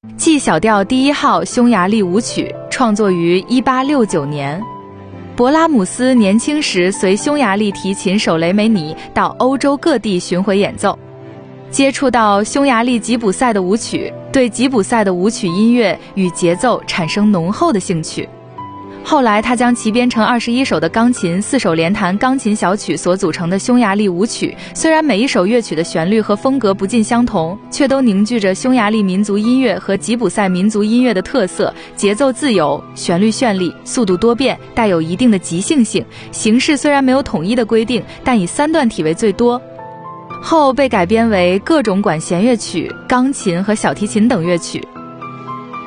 G 小调第1号匈牙利舞曲创作于1869年。勃拉姆斯年轻时随匈牙利提琴手雷梅尼到欧洲各地巡回演奏，接触到匈牙利吉普赛的舞曲，对吉普赛的舞曲音乐与节奏产生浓厚的兴趣。后来他将其编成21首的钢琴4手连弹钢琴小曲所组成的匈牙利舞曲，虽然每一首乐曲的旋律和风格不尽相同，却都凝聚着匈牙利民族音乐和吉普赛民族音乐的特色，节奏自由，旋律绚丽，速度多变，带有一定的即兴性。形式虽然没有统一的规定，但以3段体为最多，后被改编为各种管弦乐曲、钢琴和小提琴等乐曲。